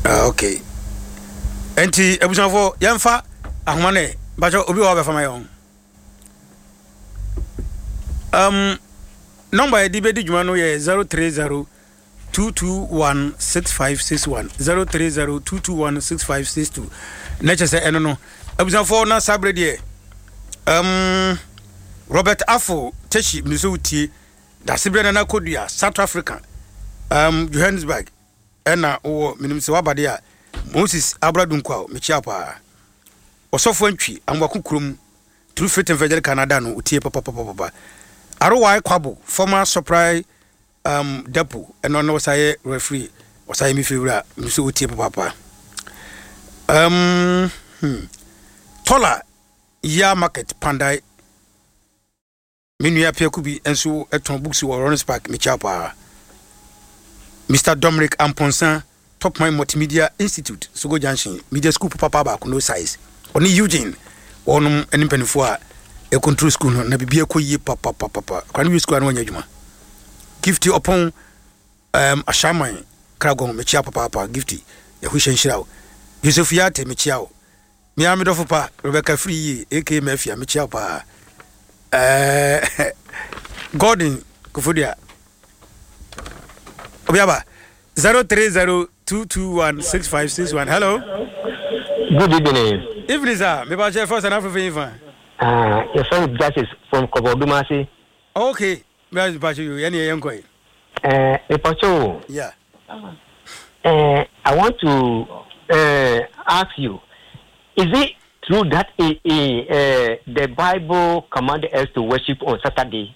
Okay. Enti ebusanfo yemfa ahoma ne bacho obi wa be fama yon. Number di be di djuma no ye 030 2216561 030 2216562 neche se eno no ebusanfo na sabre de Robert Afo Teshi Misuti da sibre na kodua South Africa Johannesburg ena o minimse wabade a Moses Abradunkwao mechiapa osofo antwi amwakukrum True Faith Evangelical Canada no utie papa Arowai Kwabo former supply depot eno no saye referee osaye mi fewura mso utie papa Tola ya market pandai menu ya piakubi enso eton books wo Rollins Park mechiapa Mr. Dominic Amponsan Top Mind Multimedia Institute Sogo Junction Media School papa ba no size oni Eugene onum enimpanifo a e control school no na bibia koyi papa kwani wi school no nya adwuma gifty upon ashaman kragon mechia papa gifty ya hushen shirawo Yusuf Yate mechiawo mi amidofo pa Rebecca Free AK Mafia mechia pa Gordon Kufudia Obiaba 03022165661. Hello. Good evening. Evening, sir. Me ba first and African Ivan. Your friend Justice from Kobodumasi. Okay. Me ba you any young Yeah. I want to ask you, is it true that the Bible commanded us to worship on Saturday?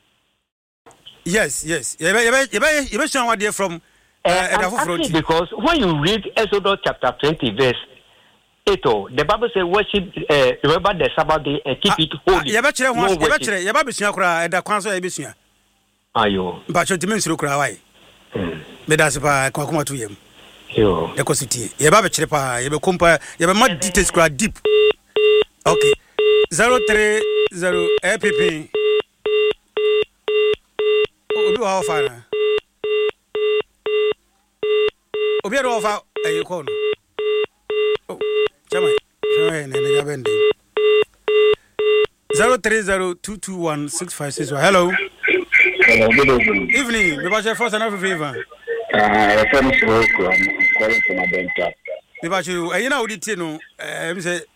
Yes. You show what they from because when you read Exodus chapter 20 verse 8, the Bible says worship remember the Sabbath day and keep it holy. Ayo. But you dimensuru kura wai. Me da se pa kwa tu yem. Yo. E kositi. Ye ba be kire pa, ye be kompa, ye be ma details kura deep. Okay. 030 APP. Obi wa ofa na. Obi wa ofa e ko no. Oh, chama. Chama ne ya bende. 030221656. Hello. Hello, good evening. Evening. Me ba je first and African. Calling from Adenta. Me ba you, you know, no, me say